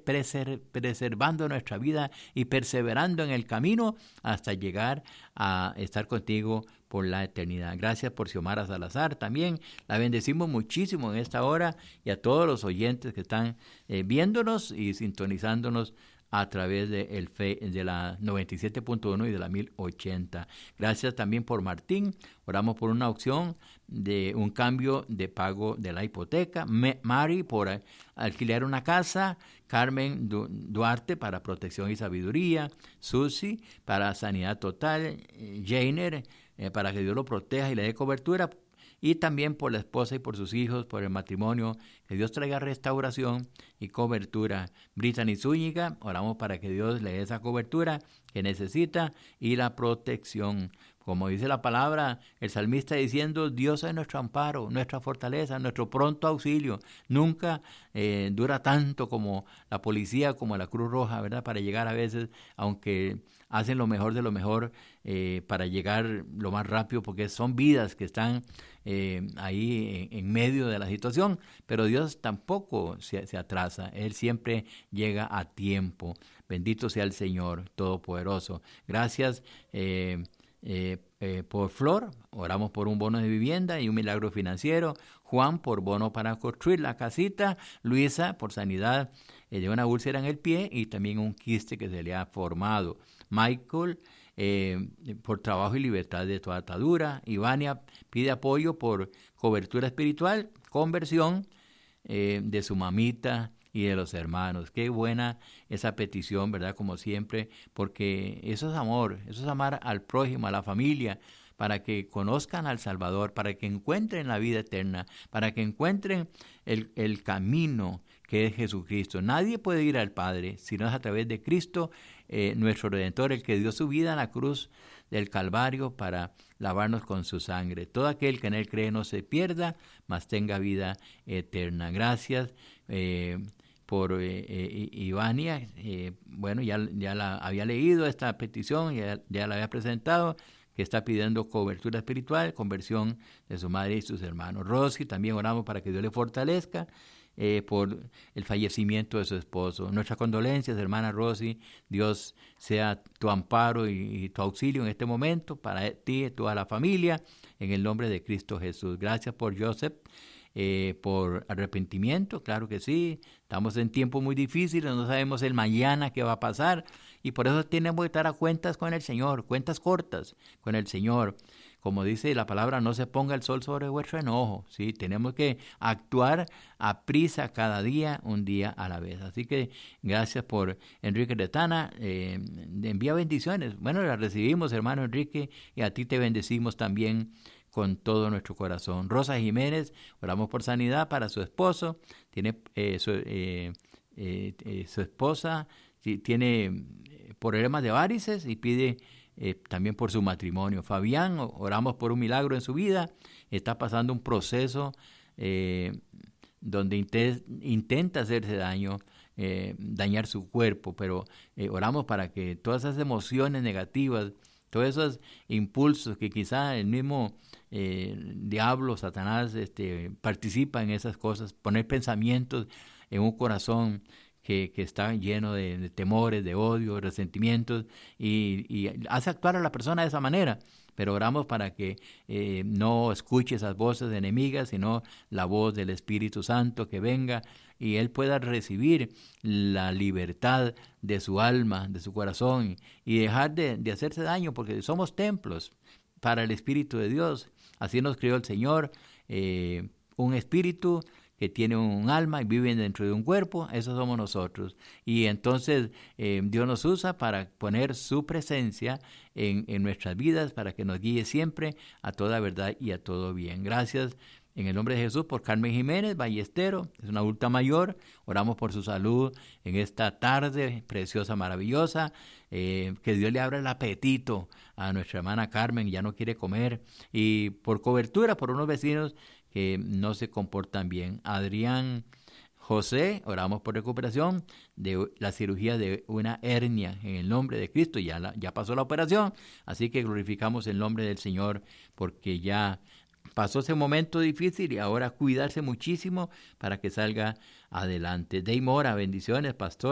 preservando nuestra vida y perseverando en el camino hasta llegar a estar contigo por la eternidad. Gracias por Xiomara Salazar también. La bendecimos muchísimo en esta hora y a todos los oyentes que están viéndonos y sintonizándonos a través de la 97.1 y de la 1080. Gracias también por Martín. Oramos por una opción de un cambio de pago de la hipoteca. Mari por alquilar una casa. Carmen Duarte para protección y sabiduría. Susi para sanidad total. Jainer para que Dios lo proteja y le dé cobertura. Y también por la esposa y por sus hijos, por el matrimonio, que Dios traiga restauración y cobertura. Brittany Zúñiga, oramos para que Dios le dé esa cobertura que necesita y la protección. Como dice la palabra, el salmista diciendo, Dios es nuestro amparo, nuestra fortaleza, nuestro pronto auxilio. Nunca dura tanto como la policía, como la Cruz Roja, ¿verdad? Para llegar a veces, aunque hacen lo mejor de lo mejor para llegar lo más rápido, porque son vidas que están ahí en medio de la situación, pero Dios tampoco se atrasa, Él siempre llega a tiempo. Bendito sea el Señor Todopoderoso. Gracias por Flor, oramos por un bono de vivienda y un milagro financiero. Juan por bono para construir la casita. Luisa por sanidad de una úlcera en el pie y también un quiste que se le ha formado. Michael por trabajo y libertad de toda atadura. Ivania pide apoyo por cobertura espiritual, conversión de su mamita y de los hermanos. Qué buena esa petición, ¿verdad? Como siempre, porque eso es amor, eso es amar al prójimo, a la familia, para que conozcan al Salvador, para que encuentren la vida eterna, para que encuentren el camino que es Jesucristo. Nadie puede ir al Padre si no es a través de Cristo, nuestro Redentor, el que dio su vida en la cruz del Calvario para lavarnos con su sangre. Todo aquel que en Él cree no se pierda, mas tenga vida eterna. Gracias por Ivania. Bueno, ya la había leído esta petición, ya la había presentado, que está pidiendo cobertura espiritual, conversión de su madre y sus hermanos. Rosy, también oramos para que Dios le fortalezca por el fallecimiento de su esposo. Nuestras condolencias, hermana Rosy. Dios sea tu amparo y tu auxilio en este momento para ti y toda la familia, en el nombre de Cristo Jesús. Gracias por Joseph, por arrepentimiento, claro que sí. Estamos en tiempos muy difíciles, no sabemos el mañana qué va a pasar y por eso tenemos que estar a cuentas con el Señor, cuentas cortas con el Señor. Como dice la palabra, no se ponga el sol sobre vuestro enojo, ¿sí? Tenemos que actuar a prisa cada día, un día a la vez. Así que gracias por Enrique Retana, envía bendiciones. Bueno, las recibimos, hermano Enrique, y a ti te bendecimos también con todo nuestro corazón. Rosa Jiménez, oramos por sanidad para su esposo. Tiene su esposa tiene problemas de varices y pide también por su matrimonio. Fabián, oramos por un milagro en su vida. Está pasando un proceso donde intenta hacerse daño, dañar su cuerpo, pero oramos para que todas esas emociones negativas, todos esos impulsos que quizá el mismo diablo, Satanás, participa en esas cosas, poner pensamientos en un corazón que está lleno de temores, de odio, de resentimientos, y hace actuar a la persona de esa manera. Pero oramos para que no escuche esas voces enemigas, sino la voz del Espíritu Santo que venga y él pueda recibir la libertad de su alma, de su corazón, y dejar de hacerse daño, porque somos templos para el Espíritu de Dios. Así nos creó el Señor, un espíritu que tiene un alma y vive dentro de un cuerpo, eso somos nosotros. Y entonces Dios nos usa para poner su presencia en nuestras vidas, para que nos guíe siempre a toda verdad y a todo bien. Gracias en el nombre de Jesús por Carmen Jiménez Ballestero, es una adulta mayor. Oramos por su salud en esta tarde preciosa, maravillosa. Que Dios le abra el apetito a nuestra hermana Carmen, ya no quiere comer. Y por cobertura por unos vecinos que no se comportan bien. Adrián José, oramos por recuperación de la cirugía de una hernia en el nombre de Cristo. Ya pasó la operación, así que glorificamos el nombre del Señor porque ya pasó ese momento difícil y ahora cuidarse muchísimo para que salga adelante. Dey Mora, bendiciones, pastor.